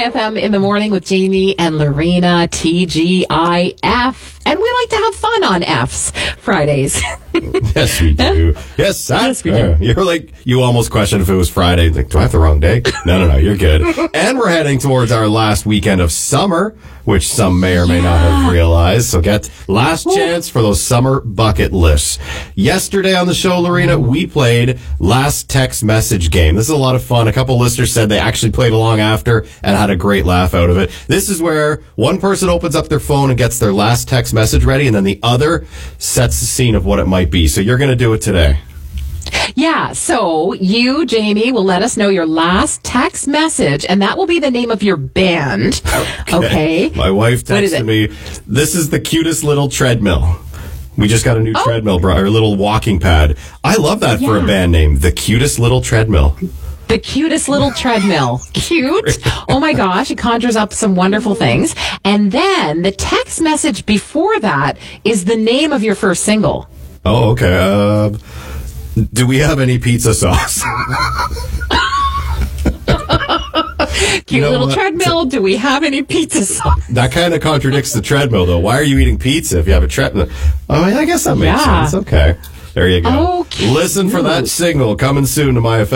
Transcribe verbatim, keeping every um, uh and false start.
Hi F M in the morning with Jamie and Lorena, T G I F. And we like to have fun on F's Fridays. Yes, we do. Yes, Yes, we do. uh, You're like, you almost questioned if it was Friday. Like, do I have the wrong day? No, no, no, you're good. And we're heading towards our last weekend of summer, which some may or may not have realized. So get last chance for those summer bucket lists. Yesterday on the show, Lorena, we played last text message game. This is a lot of fun. A couple listeners said they actually played along after and had a great laugh out of it. This is where one person opens up their phone and gets their last text message ready, and then the other sets the scene of what it might be. So you're going to do it today. Yeah, so you, Jamie, will let us know your last text message, and that will be the name of your band. Okay. My wife What is texted it? me, this is the cutest little treadmill. We just got a new Oh. treadmill, bro, or little walking pad. I love that for a Yeah. band name, the cutest little treadmill. The cutest little treadmill. Cute. Oh my gosh, it conjures up some wonderful things. And then the text message before that is the name of your first single. Oh, okay. Uh, do we have any pizza sauce? Cute know little what? treadmill. Do we have any pizza sauce? That kind of contradicts the treadmill, though. Why are you eating pizza if you have a treadmill? Oh, I guess that makes Yeah. sense. Okay. There you go. Oh, cute. Listen for that signal coming soon to my